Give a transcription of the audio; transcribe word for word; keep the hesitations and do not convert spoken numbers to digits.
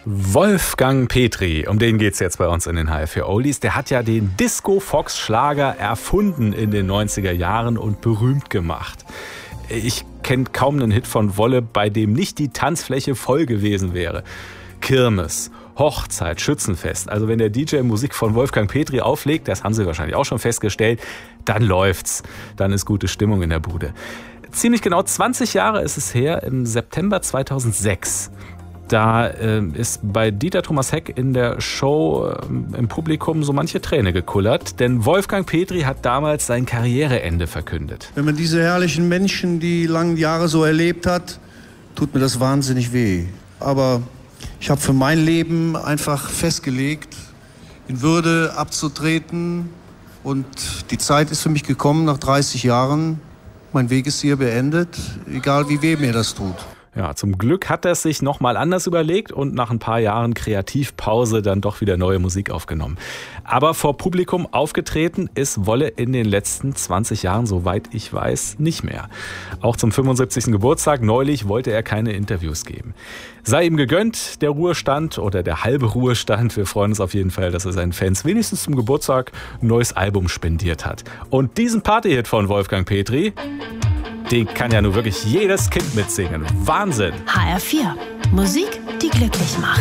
Wolfgang Petri, um den geht's jetzt bei uns in den H F vier Oldies. Der hat ja den Disco-Fox-Schlager erfunden in den neunziger Jahren und berühmt gemacht. Ich kenne kaum einen Hit von Wolle, bei dem nicht die Tanzfläche voll gewesen wäre. Kirmes, Hochzeit, Schützenfest. Also wenn der D J Musik von Wolfgang Petri auflegt, das haben Sie wahrscheinlich auch schon festgestellt, dann läuft's. Dann ist gute Stimmung in der Bude. Ziemlich genau zwanzig Jahre ist es her, im September zweitausendsechs. Da äh, ist bei Dieter Thomas Heck in der Show äh, im Publikum so manche Träne gekullert, denn Wolfgang Petri hat damals sein Karriereende verkündet. Wenn man diese herrlichen Menschen die langen Jahre so erlebt hat, tut mir das wahnsinnig weh. Aber ich habe für mein Leben einfach festgelegt, in Würde abzutreten, und die Zeit ist für mich gekommen nach dreißig Jahren. Mein Weg ist hier beendet, egal wie weh mir das tut. Ja, zum Glück hat er es sich nochmal anders überlegt und nach ein paar Jahren Kreativpause dann doch wieder neue Musik aufgenommen. Aber vor Publikum aufgetreten ist Wolle in den letzten zwanzig Jahren, soweit ich weiß, nicht mehr. Auch zum fünfundsiebzigsten Geburtstag neulich wollte er keine Interviews geben. Sei ihm gegönnt, der Ruhestand oder der halbe Ruhestand. Wir freuen uns auf jeden Fall, dass er seinen Fans wenigstens zum Geburtstag ein neues Album spendiert hat. Und diesen Partyhit von Wolfgang Petri, den kann ja nur wirklich jedes Kind mitsingen. Wahnsinn! H R vier. Musik, die glücklich macht.